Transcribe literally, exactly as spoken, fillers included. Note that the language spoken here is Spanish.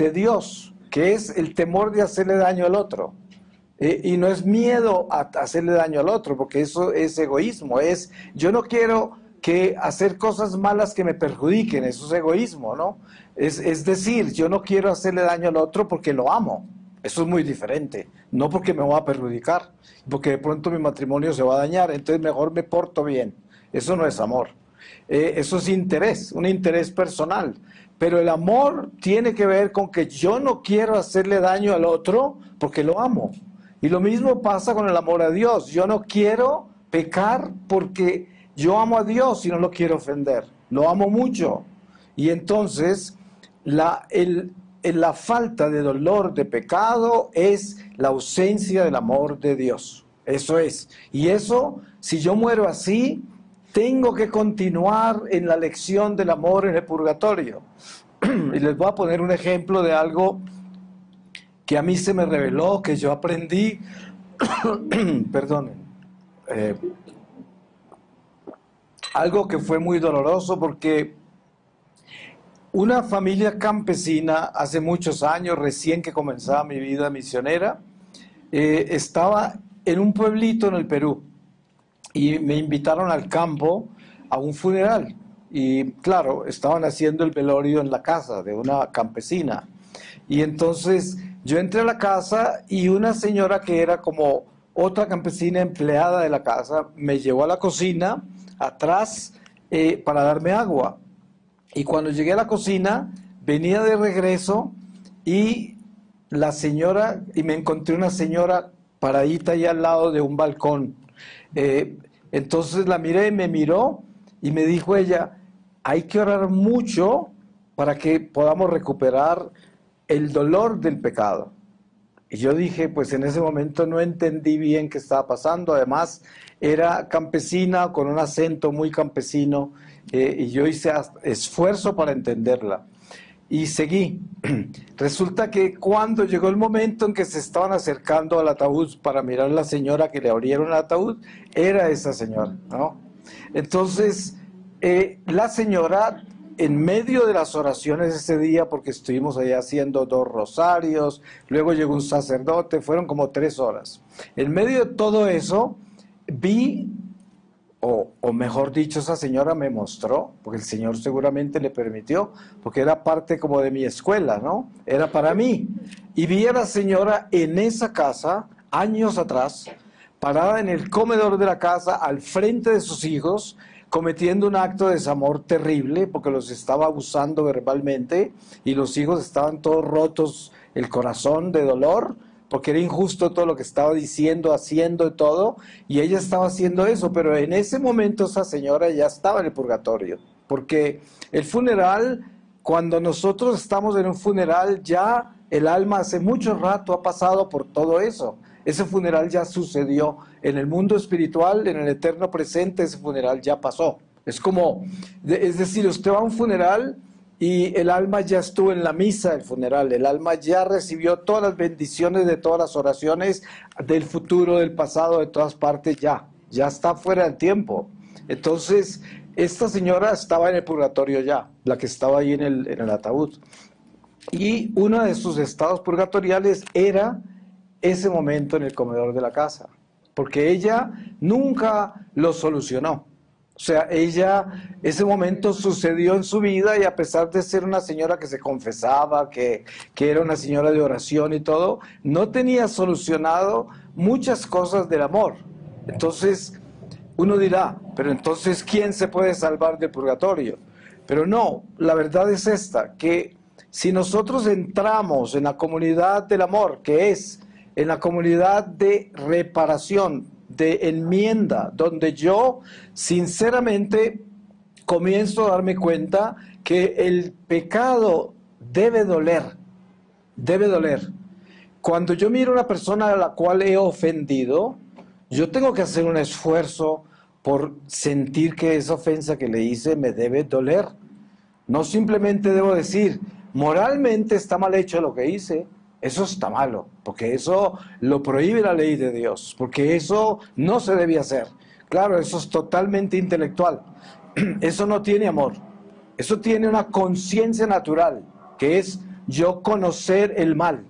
de Dios, que es el temor de hacerle daño al otro. Eh, y no es miedo a hacerle daño al otro, porque eso es egoísmo. Es, yo no quiero que hacer cosas malas que me perjudiquen, eso es egoísmo, ¿no? Es, es decir, yo no quiero hacerle daño al otro porque lo amo. Eso es muy diferente, no porque me voy a perjudicar, porque de pronto mi matrimonio se va a dañar, entonces mejor me porto bien. Eso no es amor. Eh, eso es interés, un interés personal. Pero el amor tiene que ver con que yo no quiero hacerle daño al otro porque lo amo. Y lo mismo pasa con el amor a Dios. Yo no quiero pecar porque yo amo a Dios y no lo quiero ofender. Lo amo mucho. Y entonces la, el, la falta de dolor de pecado es la ausencia del amor de Dios. Eso es. Y eso, si yo muero así, tengo que continuar en la lección del amor en el purgatorio. Y les voy a poner un ejemplo de algo que a mí se me reveló, que yo aprendí. Perdonen. Eh, algo que fue muy doloroso, porque una familia campesina, hace muchos años, recién que comenzaba mi vida misionera, eh, estaba en un pueblito en el Perú. Y me invitaron al campo a un funeral. Y claro, estaban haciendo el velorio en la casa de una campesina. Y entonces yo entré a la casa y una señora que era como otra campesina empleada de la casa me llevó a la cocina atrás eh, para darme agua. Y cuando llegué a la cocina, venía de regreso y la señora, y me encontré una señora paradita ahí al lado de un balcón. Eh, entonces la miré, me miró y me dijo ella, hay que orar mucho para que podamos recuperar el dolor del pecado. Y yo dije, pues en ese momento no entendí bien qué estaba pasando. Además, era campesina con un acento muy campesino eh, y yo hice esfuerzo para entenderla. Y seguí. Resulta que cuando llegó el momento en que se estaban acercando al ataúd para mirar a la señora que le abrieron el ataúd, era esa señora, ¿no? Entonces, eh, la señora, en medio de las oraciones ese día, porque estuvimos allá haciendo dos rosarios, luego llegó un sacerdote, fueron como tres horas. En medio de todo eso, vi... O, o mejor dicho, esa señora me mostró, porque el Señor seguramente le permitió, porque era parte como de mi escuela, ¿no? Era para mí. Y vi a la señora en esa casa, años atrás, parada en el comedor de la casa, al frente de sus hijos, cometiendo un acto de desamor terrible, porque los estaba abusando verbalmente, y los hijos estaban todos rotos, el corazón de dolor, porque era injusto todo lo que estaba diciendo, haciendo y todo, y ella estaba haciendo eso, pero en ese momento esa señora ya estaba en el purgatorio, porque el funeral, cuando nosotros estamos en un funeral, ya el alma hace mucho rato ha pasado por todo eso. Ese funeral ya sucedió en el mundo espiritual, en el eterno presente, ese funeral ya pasó. Es como, es decir, usted va a un funeral y el alma ya estuvo en la misa del funeral, el alma ya recibió todas las bendiciones de todas las oraciones del futuro, del pasado, de todas partes, ya, ya está fuera del tiempo. Entonces, esta señora estaba en el purgatorio ya, la que estaba ahí en el, en el ataúd. Y uno de sus estados purgatoriales era ese momento en el comedor de la casa, porque ella nunca lo solucionó. O sea, ella, ese momento sucedió en su vida y a pesar de ser una señora que se confesaba, que, que era una señora de oración y todo, no tenía solucionado muchas cosas del amor. Entonces, uno dirá, pero entonces, ¿quién se puede salvar del purgatorio? Pero no, la verdad es esta, que si nosotros entramos en la comunidad del amor, que es en la comunidad de reparación, de enmienda, donde yo sinceramente comienzo a darme cuenta que el pecado debe doler, debe doler. Cuando yo miro a una persona a la cual he ofendido, yo tengo que hacer un esfuerzo por sentir que esa ofensa que le hice me debe doler. No simplemente debo decir, moralmente está mal hecho lo que hice. Eso está malo, porque eso lo prohíbe la ley de Dios, porque eso no se debe hacer. Claro, eso es totalmente intelectual. Eso no tiene amor. Eso tiene una conciencia natural, que es yo conocer el mal.